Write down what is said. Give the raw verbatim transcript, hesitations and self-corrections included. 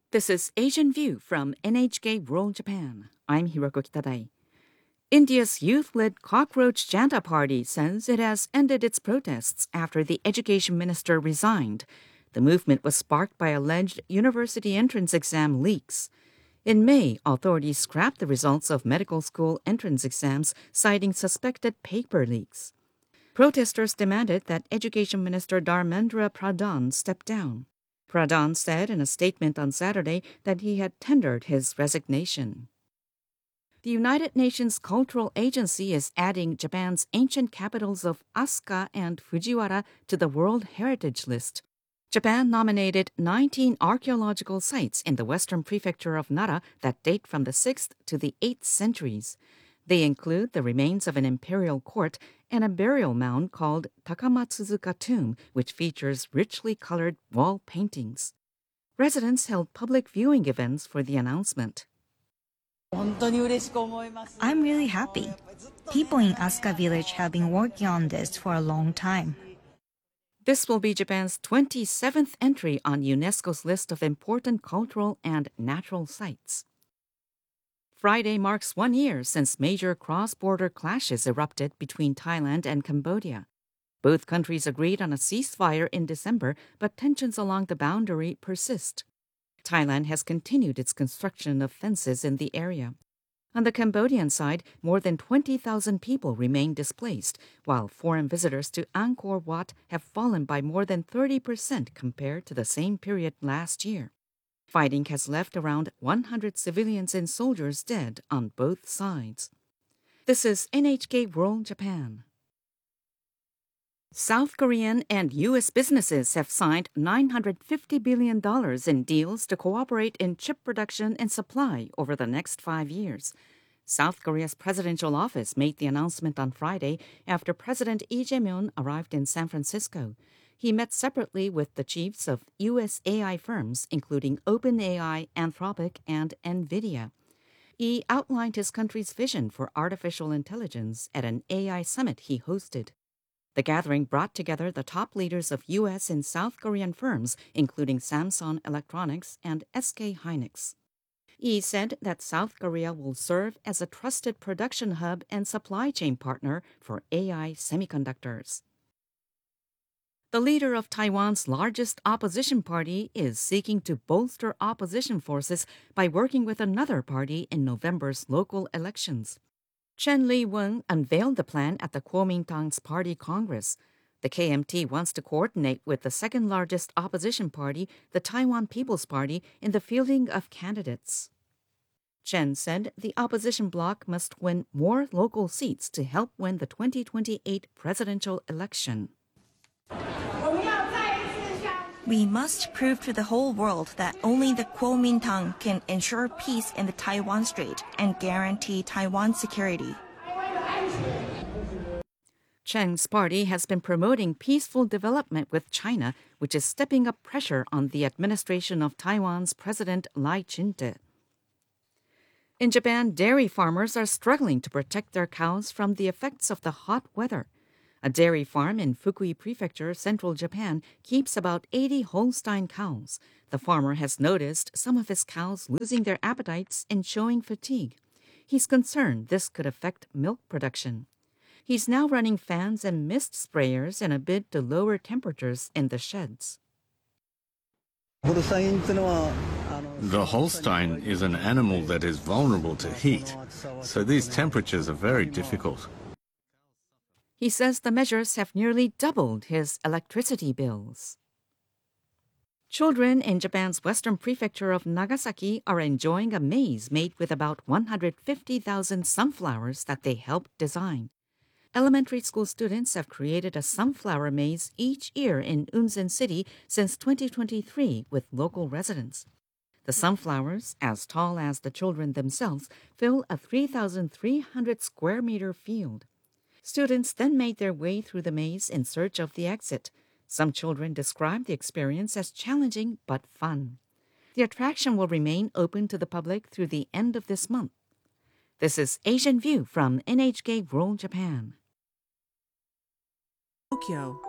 This is Asian View from N H K World Japan. I'm Hiroko Kitadai. India's youth-led Cockroach Janta Party says it has ended its protests after the education minister resigned. The movement was sparked by alleged university entrance exam leaks. In May, authorities scrapped the results of medical school entrance exams, citing suspected paper leaks. Protesters demanded that Education Minister Dharmendra Pradhan step down. Pradhan said in a statement on Saturday that he had tendered his resignation. The United Nations Cultural Agency is adding Japan's ancient capitals of Asuka and Fujiwara to the World Heritage List. Japan nominated nineteen archaeological sites in the western prefecture of Nara that date from the sixth to the eighth centuries. They include the remains of an imperial court and a burial mound called Takamatsuzuka Tomb, which features richly colored wall paintings. Residents held public viewing events for the announcement. I'm really happy. People in Asuka village have been working on this for a long time. This will be Japan's twenty-seventh entry on UNESCO's list of important cultural and natural sites. Friday marks one year since major cross-border clashes erupted between Thailand and Cambodia. Both countries agreed on a ceasefire in December, but tensions along the boundary persist. Thailand has continued its construction of fences in the area. On the Cambodian side, more than twenty thousand people remain displaced, while foreign visitors to Angkor Wat have fallen by more than thirty percent compared to the same period last year. Fighting has left around one hundred civilians and soldiers dead on both sides. This is N H K World Japan. South Korean and U S businesses have signed nine hundred fifty billion dollars in deals to cooperate in chip production and supply over the next five years. South Korea's presidential office made the announcement on Friday after President Lee Jae-myung arrived in San Francisco. He met separately with the chiefs of U S A I firms, including OpenAI, Anthropic, and NVIDIA. He outlined his country's vision for artificial intelligence at an A I summit he hosted. The gathering brought together the top leaders of U S and South Korean firms, including Samsung Electronics and S K Hynix. Lee said that South Korea will serve as a trusted production hub and supply chain partner for A I semiconductors. The leader of Taiwan's largest opposition party is seeking to bolster opposition forces by working with another party in November's local elections. Chen Li-won unveiled the plan at the Kuomintang's party congress. The K M T wants to coordinate with the second-largest opposition party, the Taiwan People's Party, in the fielding of candidates. Chen said the opposition bloc must win more local seats to help win the twenty twenty-eight presidential election. We must prove to the whole world that only the Kuomintang can ensure peace in the Taiwan Strait and guarantee Taiwan's security. Chen's party has been promoting peaceful development with China, which is stepping up pressure on the administration of Taiwan's President Lai Ching-te. In Japan, dairy farmers are struggling to protect their cows from the effects of the hot weather. A dairy farm in Fukui Prefecture, central Japan, keeps about eighty Holstein cows. The farmer has noticed some of his cows losing their appetites and showing fatigue. He's concerned this could affect milk production. He's now running fans and mist sprayers in a bid to lower temperatures in the sheds. The Holstein is an animal that is vulnerable to heat, so these temperatures are very difficult. He says the measures have nearly doubled his electricity bills. Children in Japan's western prefecture of Nagasaki are enjoying a maze made with about one hundred fifty thousand sunflowers that they helped design. Elementary school students have created a sunflower maze each year in Unzen City since twenty twenty-three with local residents. The sunflowers, as tall as the children themselves, fill a three thousand three hundred square meter field. Students then made their way through the maze in search of the exit. Some children described the experience as challenging but fun. The attraction will remain open to the public through the end of this month. This is Asian View from N H K World Japan. Tokyo.